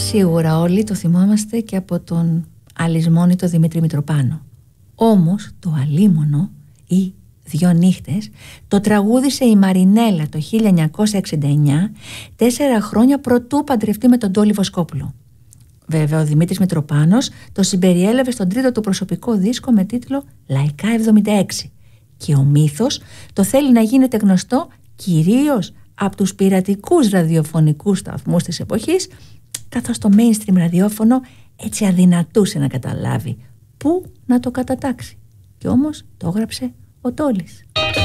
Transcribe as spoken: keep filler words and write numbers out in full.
Σίγουρα όλοι το θυμόμαστε και από τον αλυσμόνητο Δημήτρη Μητροπάνο. Όμως το αλίμονο ή Δυο νύχτες το τραγούδισε η Μαρινέλα το χίλια εννιακόσια εξήντα εννιά, τέσσερα χρόνια προτού παντρευτεί με τον Τόλι Βοσκόπουλο. Βέβαια ο Δημήτρης Μητροπάνος το συμπεριέλαβε στον τρίτο του προσωπικό δίσκο με τίτλο Λαϊκά εβδομήντα έξι και ο μύθος το θέλει να γίνεται γνωστό κυρίως από τους πειρατικούς ραδιοφωνικούς σταθμούς της εποχής, καθώς το mainstream ραδιόφωνο έτσι αδυνατούσε να καταλάβει πού να το κατατάξει. Και όμως το έγραψε ο Τόλης.